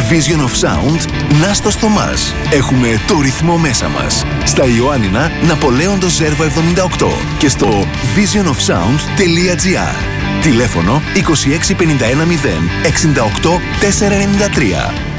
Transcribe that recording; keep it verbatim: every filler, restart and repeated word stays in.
Vision of Sound, Νάστος Θωμάς. Έχουμε το ρυθμό μέσα μας. Στα Ιωάννινα, Ναπολέοντος Ζέρβα εβδομήντα οκτώ και στο vision of sound τελεία gr. Τηλέφωνο είκοσι έξι πενήντα ένα μηδέν εξήντα οκτώ τετρακόσια ενενήντα τρία.